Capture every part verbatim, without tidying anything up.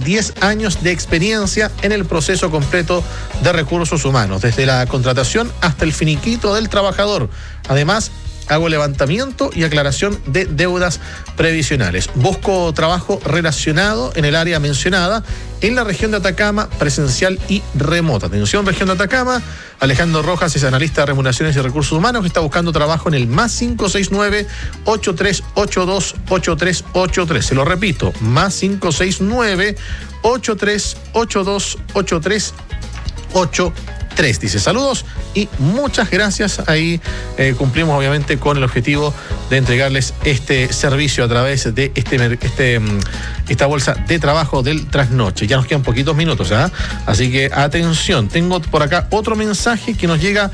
diez años de experiencia en el proceso completo de recursos humanos, desde la contratación hasta el finiquito del trabajador. Además, hago levantamiento y aclaración de deudas previsionales. Busco trabajo relacionado en el área mencionada en la región de Atacama, presencial y remota. Atención, región de Atacama. Alejandro Rojas es analista de remuneraciones y recursos humanos que está buscando trabajo en el más cinco seis nueve, ocho tres ocho dos, ocho tres ocho tres. Se lo repito, más cinco seis nueve, ocho tres ocho dos, ocho tres ocho tres. Dice saludos y muchas gracias. Ahí eh, cumplimos obviamente con el objetivo de entregarles este servicio a través de este, este esta bolsa de trabajo del trasnoche. Ya nos quedan poquitos minutos, ¿eh? Así que atención, tengo por acá otro mensaje que nos llega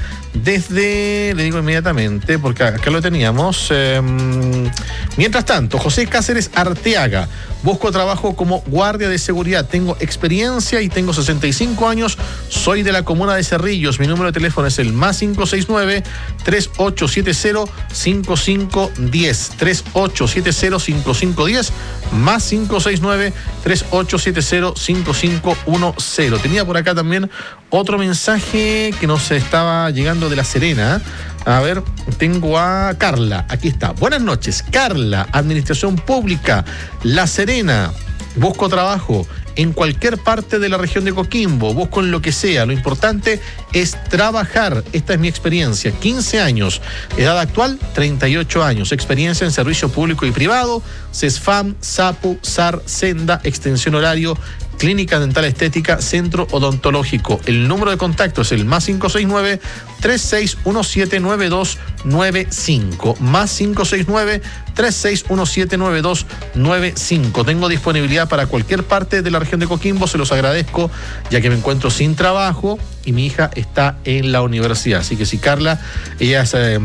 desde, le digo inmediatamente, porque acá lo teníamos. Eh, mientras tanto, José Cáceres Arteaga. Busco trabajo como guardia de seguridad. Tengo experiencia y tengo sesenta y cinco años. Soy de la comuna de Cerrillos. Mi número de teléfono es el más cinco seis nueve, tres ocho siete cero, cinco cinco uno cero. tres ocho siete cero, cinco cinco uno cero. Más cinco seis nueve, tres ocho siete cero, cinco cinco uno cero. Tenía por acá también otro mensaje que nos estaba llegando de La Serena. A ver, tengo a Carla. Aquí está. Buenas noches. Carla, Administración Pública, La Serena. Busco trabajo en cualquier parte de la región de Coquimbo. Busco en lo que sea. Lo importante es trabajar. Esta es mi experiencia. quince años. Edad actual, treinta y ocho años. Experiencia en servicio público y privado. CESFAM, SAPU, SAR, Senda, extensión horario, Clínica Dental Estética, Centro Odontológico. El número de contacto es el más cinco seis nueve, tres seis uno siete, nueve dos nueve cinco. Más cinco seis nueve, tres seis uno siete, nueve dos nueve cinco. Tengo disponibilidad para cualquier parte de la región de Coquimbo. Se los agradezco, ya que me encuentro sin trabajo y mi hija está en la universidad. Así que si Carla, ella es... Eh,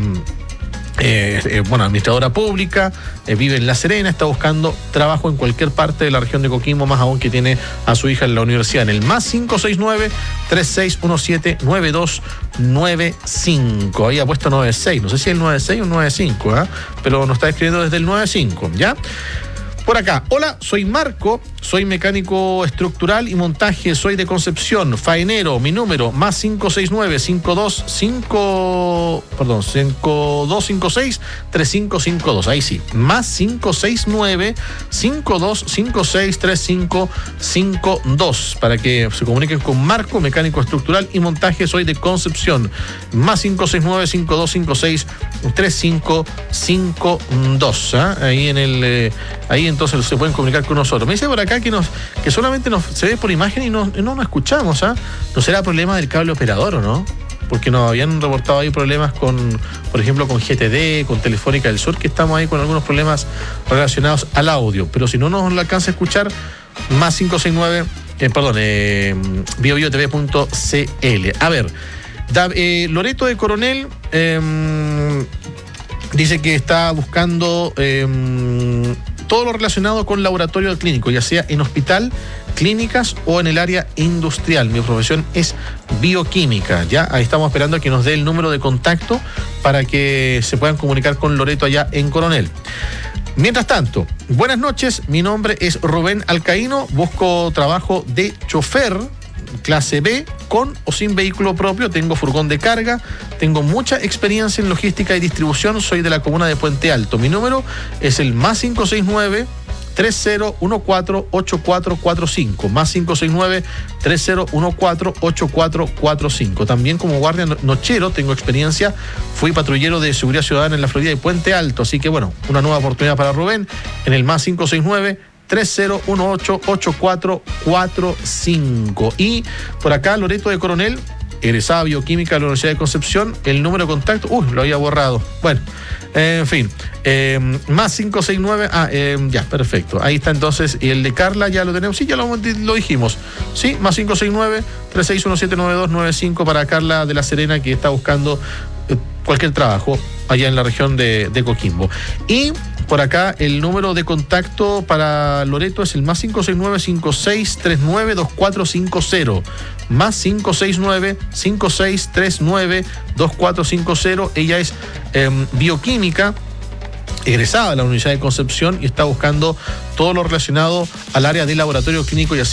Eh, eh, bueno, administradora pública, eh, vive en La Serena, está buscando trabajo en cualquier parte de la región de Coquimbo, más aún que tiene a su hija en la universidad, en el más cinco seis nueve, tres seis uno siete, nueve dos nueve cinco. Ahí ha puesto noventa y seis, no sé si es el noventa y seis o el noventa y cinco, ¿eh? Pero nos está escribiendo desde el noventa y cinco, ¿ya? Por acá, hola, soy Marco, soy mecánico estructural y montaje, soy de Concepción, faenero, mi número, más cinco seis nueve, cinco dos cinco, perdón, cinco dos cinco seis, tres cinco cinco dos, ahí sí, más cinco seis nueve, cinco dos cinco seis, tres cinco cinco dos, para que se comuniquen con Marco, mecánico estructural y montaje, soy de Concepción, más cinco seis nueve, cinco dos cinco seis, tres cinco cinco dos, ¿eh? Ahí en el, eh, ahí en entonces se pueden comunicar con nosotros. Me dice por acá que nos que solamente nos se ve por imagen y no, no nos escuchamos, ¿ah? ¿eh? ¿No será problema del cable operador o no? Porque nos habían reportado ahí problemas con, por ejemplo, con G T D, con Telefónica del Sur, que estamos ahí con algunos problemas relacionados al audio. Pero si no nos lo alcanza a escuchar, más cinco seis nueve, eh, perdón, eh, biobiotv punto c l. A ver, da, eh, Loreto de Coronel eh, dice que está buscando... Eh, todo lo relacionado con laboratorio clínico, ya sea en hospital, clínicas o en el área industrial. Mi profesión es bioquímica, ya ahí estamos esperando a que nos dé el número de contacto para que se puedan comunicar con Loreto allá en Coronel. Mientras tanto, buenas noches, mi nombre es Rubén Alcaíno, busco trabajo de chofer clase B, con o sin vehículo propio, tengo furgón de carga, tengo mucha experiencia en logística y distribución, soy de la comuna de Puente Alto. Mi número es el más cinco seis nueve, tres cero uno cuatro, ocho cuatro cuatro cinco, más cinco seis nueve, tres cero uno cuatro, ocho cuatro cuatro cinco. También como guardia nochero tengo experiencia, fui patrullero de seguridad ciudadana en la Florida y Puente Alto, así que bueno, una nueva oportunidad para Rubén en el más cinco seis nueve, tres cero uno ocho, ocho cuatro cuatro cinco. Y por acá Loreto de Coronel, egresada bioquímica de la Universidad de Concepción, el número de contacto, uy, lo había borrado. Bueno, eh, en fin, eh, más cinco seis nueve, ah, eh, ya, perfecto. Ahí está entonces, y el de Carla ya lo tenemos, sí, ya lo, lo dijimos, sí, más cinco seis nueve, tres seis uno siete, nueve dos nueve cinco para Carla de La Serena, que está buscando eh, cualquier trabajo allá en la región de, de Coquimbo. Y por acá el número de contacto para Loreto es el más cinco seis nueve, cinco seis tres nueve, dos cuatro cinco cero, más cinco seis nueve, cinco seis tres nueve, dos cuatro cinco cero. Ella es eh, bioquímica, egresada de la Universidad de Concepción y está buscando todo lo relacionado al área de laboratorio clínico y así